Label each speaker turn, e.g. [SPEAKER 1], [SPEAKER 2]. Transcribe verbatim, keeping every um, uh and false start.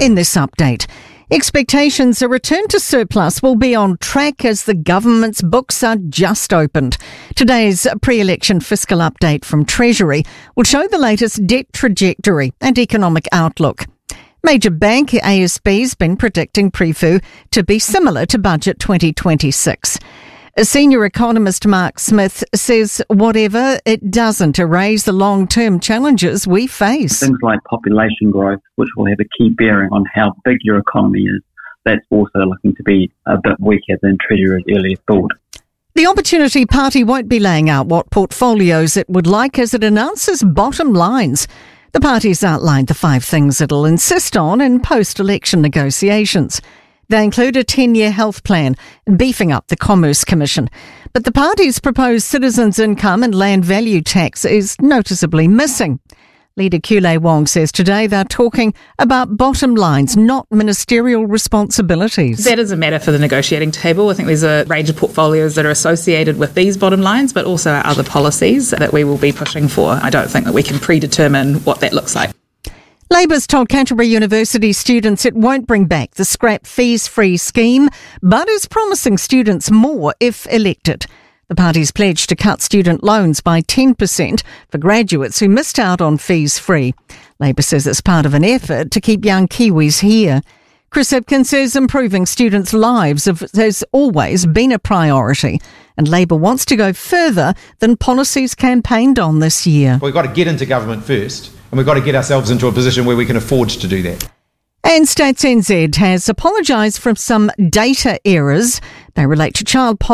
[SPEAKER 1] In this update, expectations a return to surplus will be on track as the government's books are just opened. Today's pre-election fiscal update from Treasury will show the latest debt trajectory and economic outlook. Major bank A S B's been predicting pre-fu to be similar to budget twenty twenty-six. Senior economist Mark Smith says whatever, it doesn't erase the long-term challenges we face.
[SPEAKER 2] Things like population growth, which will have a key bearing on how big your economy is, that's also looking to be a bit weaker than Treasury earlier thought.
[SPEAKER 1] The Opportunity Party won't be laying out what portfolios it would like as it announces bottom lines. The party's outlined the five things it'll insist on in post-election negotiations. They include a ten-year health plan and beefing up the Commerce Commission. But the party's proposed citizens' income and land value tax is noticeably missing. Leader Kule Wong says today they're talking about bottom lines, not ministerial responsibilities.
[SPEAKER 3] That is a matter for the negotiating table. I think there's a range of portfolios that are associated with these bottom lines, but also our other policies that we will be pushing for. I don't think that we can predetermine what that looks like.
[SPEAKER 1] Labor's told Canterbury University students it won't bring back the scrap fees-free scheme, but is promising students more if elected. The party's pledged to cut student loans by ten percent for graduates who missed out on fees-free. Labor says it's part of an effort to keep young Kiwis here. Chris Hipkins says improving students' lives has always been a priority, and Labor wants to go further than policies campaigned on this year.
[SPEAKER 4] We've got to get into government first, and we've got to get ourselves into a position where we can afford to do that.
[SPEAKER 1] And Stats N Z has apologised for some data errors. They relate to child poverty.